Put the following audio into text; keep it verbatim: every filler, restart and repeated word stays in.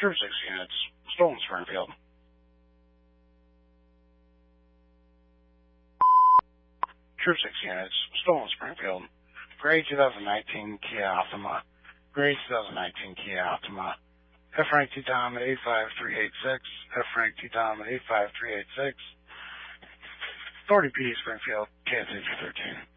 Troop six units, stolen Springfield. Troop six units, stolen Springfield. Gray twenty nineteen Kia Optima. Gray twenty nineteen Kia Optima. F rank T Tom eight five three eight six. F rank T Tom eight five three eight six. Authority P D Springfield, K S H thirteen.